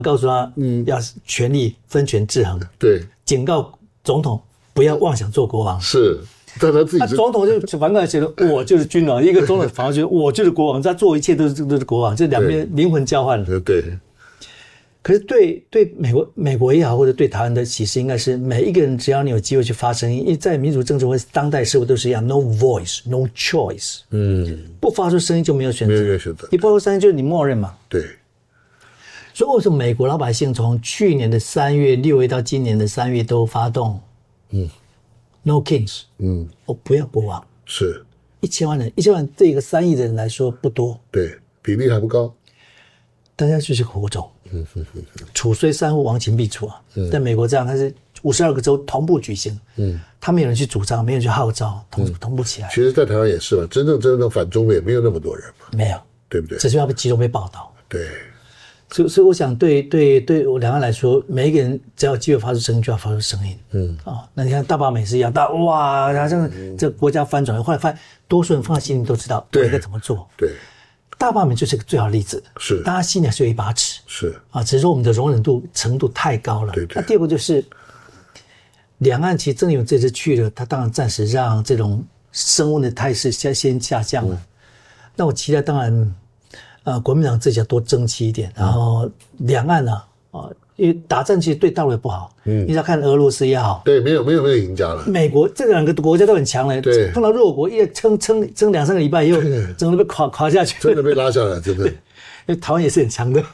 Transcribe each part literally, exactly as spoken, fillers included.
告诉他，嗯，要权力分权制衡， 对， 警告总统不要妄想做国王。 是，但他自己那总统就反过来觉得我就是君王，一个总统反而觉得我就是国王，他做一切都是都是国王，这两边灵魂交换了。 对。 可是对对美国美国也好，或者对台湾的启示，应该是每一个人只要你有机会去发声音，因为在民主政治或当代社会都是一样 ，no voice, no choice， 嗯，不发出声音就没有选择， 没有选择， 你不发出声音就是你默认嘛。 对。 所以为什么美国老百姓从去年的三月、六月到今年的三月都发动，嗯 ，no kings， 嗯，我不要国王， 是一千万人，一千万对一个三亿的人来说不多， 对，比例还不高， 大家就是火种。嗯哼哼哼，楚虽三户，亡秦必楚啊！嗯、在美国这样，它是五十二个州同步举行，嗯，他没有人去主张，没有人去号召，同、嗯、同步起来。 其实，在台湾也是嘛，真正真正反中的也没有那么多人嘛， 没有， 对不对？ 只是要被集中被报道。 对， 所以所以我想对，对对对我两岸来说，每一个人只要有机会发出声音，就要发出声音。嗯啊、哦，那你看大罢免是一样，大哇，好像这个国家翻转，后来发现多数人放在心里都知道我应该怎么做。 对。 大罢免就是个最好的例子， 是大家心里还是有一把尺， 是啊，只是说我们的容忍度程度太高了。 对对。 那第二个就是两岸其实正因为这次去了，他当然暂时让这种升温的态势先先下降了。嗯、那我期待当然，呃，国民党自己要多争气一点，然后两岸呢、啊，啊，因为打仗其实对大陆也不好，嗯，你要看俄罗斯也好， 对，没有没有没有赢家了。 美国这两个国家都很强了， 对， 碰到弱国，一撑撑撑两三个礼拜以后，整个被垮垮下去， 真的被拉下来，真的。 因为台湾也是很强的，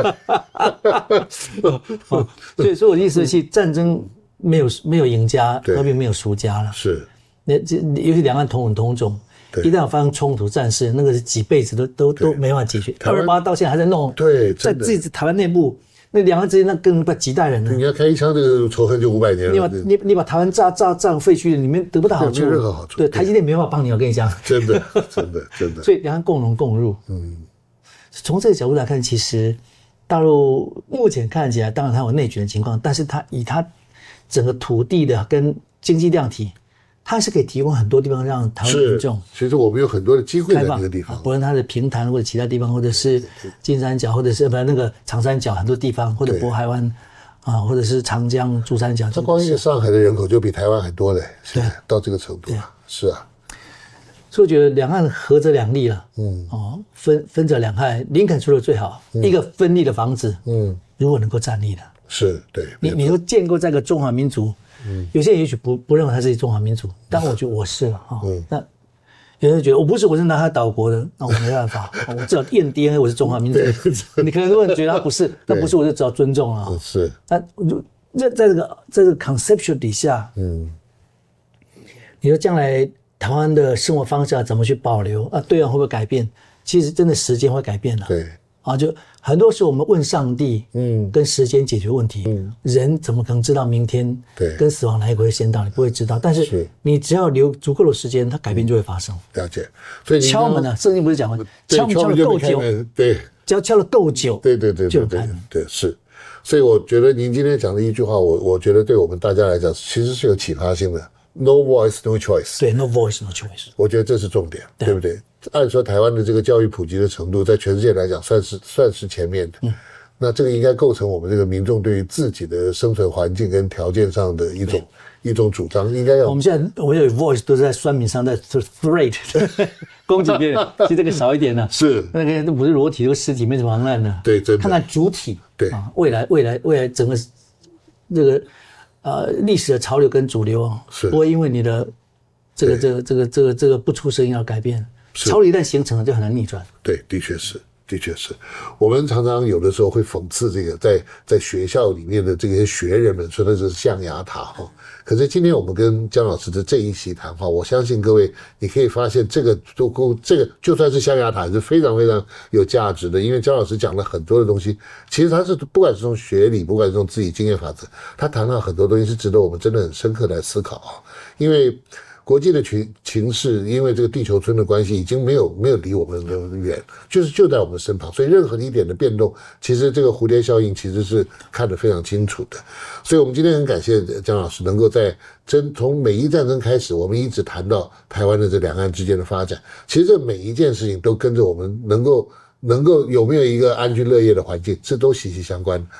所以所以我的意思是，战争没有没有赢家，和平没有输家了。 是， 那这尤其两岸同文同种，一旦有发生冲突战事，那个是几辈子都都都没办法解决。二二八到现在还在弄， 对， 在自己台湾内部。那两岸之间那更不几代人了。 你要开一枪，这个仇恨就五百年了。 你把你你把台湾炸炸炸废墟，你们得不到好处， 没有任何好处。 对，台积电没办法帮你，我跟你讲。 真的，真的，真的。 所以两岸共荣共入。嗯，从这个角度来看，其实大陆目前看起来，当然它有内卷的情况，但是它以它整个土地的跟经济量体。它是可以提供很多地方让台湾民众， 其实我们有很多的机会在那个地方， 不论它的平潭或者其他地方，或者是金三角，或者是不那个长三角很多地方，或者渤海湾啊，或者是长江、珠三角。 它光一个上海的人口就比台湾很多嘞，对，到这个程度啊，是啊。 所以我觉得两岸合则两利了，嗯，哦，分分则两害。林肯说的最好，嗯、一个分立的房子，嗯，如果能够站立的， 是对， 你你都建构在一个中华民族。嗯，有些人也许不不认为他是中华民族，但我觉得我是了哈。嗯，那有人觉得我不是，我是南海岛国的，那我没办法，我至少验 D N A 我是中华民族。你可能如果你觉得他不是，那不是我就只好尊重了。 是， 那在在这个在这个 conceptual 底下，嗯，你说将来台湾的生活方式要怎么去保留啊？对岸会不会改变？其实真的时间会改变的。 对。 啊，就很多时候我们问上帝，嗯，跟时间解决问题，嗯，人怎么可能知道明天对跟死亡哪一个会先到？你不会知道，但是你只要留足够的时间，它改变就会发生。 了解，所以敲门呢，圣经不是讲吗？敲门敲了够久， 对， 只要敲了够久， 对对对对对对是。所以我觉得您今天讲的一句话，我我觉得对我们大家来讲，其实是有启发性的。No voice, no choice。 对 ，No voice, no choice。 我觉得这是重点，对, 对不对？按说台湾的这个教育普及的程度，在全世界来讲算是算是前面的。嗯，那这个应该构成我们这个民众对于自己的生存环境跟条件上的一种一种主张，应该要。 我们现在我有 voice 都是在酸民上在 threat 攻击别人，其实这个少一点呢、啊。 是那个不是裸体，都尸体没什么防烂的。 对，真的。 看看主体。 对啊，未来未来未来整个这个呃历史的潮流跟主流啊，不会因为你的这个这个这个这个这个不出声音而改变。潮流一旦形成了，就很难逆转。 对，的确是，的确是。我们常常有的时候会讽刺这个在在学校里面的这些学人们，说的是象牙塔哈。可是今天我们跟姜老师的这一席谈话，我相信各位你可以发现，这个都够，这个就算是象牙塔，是非常非常有价值的。因为姜老师讲了很多的东西，其实他是不管是从学理，不管是从自己经验法则，他谈到很多东西是值得我们真的很深刻来思考啊。因为国际的情情势，因为这个地球村的关系，已经没有没有离我们的远，就是就在我们身旁，所以任何一点的变动，其实这个蝴蝶效应其实是看得非常清楚的。所以我们今天很感谢姜老师能够在真从美伊战争开始，我们一直谈到台湾的这两岸之间的发展，其实这每一件事情都跟着我们能够能够有没有一个安居乐业的环境，这都息息相关。